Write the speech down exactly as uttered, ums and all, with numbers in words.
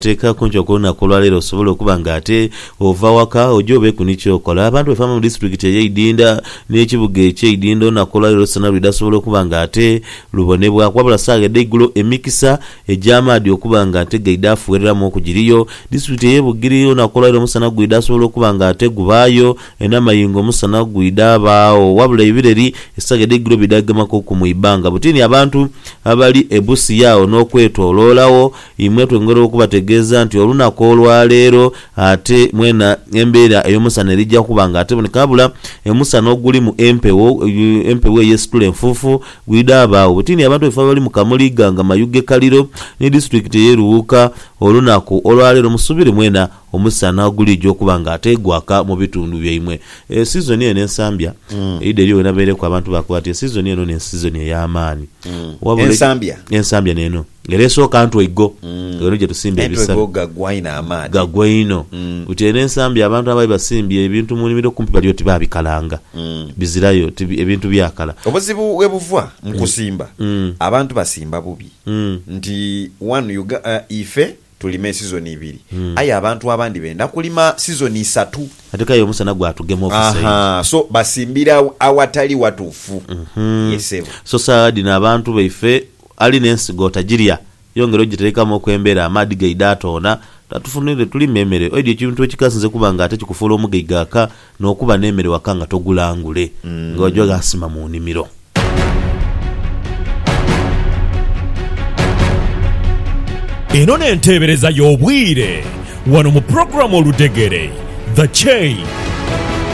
teka kunjo kona kolwalero osobola okuba nga ate ova waka ojobe kunikyokola abantu befama mu district ey'Idinda n'ekibuga eky'Idinda onakolwalero sana ludasobola okuba nga ate lubonebwa kwabula saagedde iggulo emikisa ejamaadi okuba nga ate gaidafuwereramu okugiriyo district ey'Ebugiri onakolwalero musana gwidasobola okuba nga ate gubaayo enamayingo musana gwidabaawo wabula ebireri esaagedde iggulo bidagemako ku mwibanga butini abantu abali ebusi yaawo n'okwetoloolawo imwe twengera okubatega geza nti olunaku olwaleero ate mwena embeera ey'omusana erijja kuba nga ate bonikabula emusana oguli mu empewo empewo ey'esitula enfuufu gwidabaawo butini abantu efa bali mu Kamuliga nga Mayuge Kaliro ne district y'Eruwuka olunaku olwaleero musubire mwena omusana ogulijja okuba nga ate gwaka mu bitundu byaimwe e season eno ensambya mm. ide liyo nabeere ku abantu bakwati season eno ne season ey'amaani mm. wabule ensambya ensambya neno lereso kantu ego mm. ero je tusimbe ebisa gagwaina amaadi gagwaino mm. utene ensambya abantu abayi basimbye ebintu mu nimiro kumpi bali oti babikalanga mm. bizirayo tibi ebintu byakala obuzibu webuvwa mu kusimba mm. abantu basimba bubi mm. nti one yuga uh, ife tulime season ibiri mm. aya abantu abandi benda kulima season isatu ateka yo musana gwatugema office aha so basimbira awatali watufu mm-hmm. yesebo so saadi na abantu baife ali nensigo tajiria yongero gitereka mu kwembera amadi gaidatona tatufunire tuli memere oidi ekintu ekikasinze kubanga ate kikufuula omugaigaka n'okuba nemere wakanga togulangule mm. ngojo gasima mu nimiro. Eno n'enteebereza y'obwire wano mu programu Oludegere The Chain.